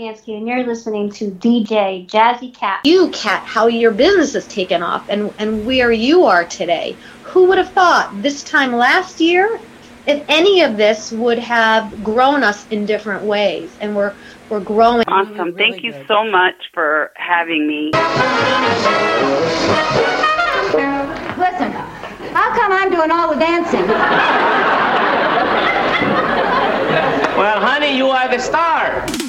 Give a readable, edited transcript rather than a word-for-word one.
Stefanski, and you're listening to DJ Jazzy Cat. You, Cat, how your business has taken off and where you are today. Who would have thought this time last year, if any of this would have grown us in different ways, and we're growing. Awesome. Thank you so much for having me. Listen, how come I'm doing all the dancing? Well, honey, you are the star.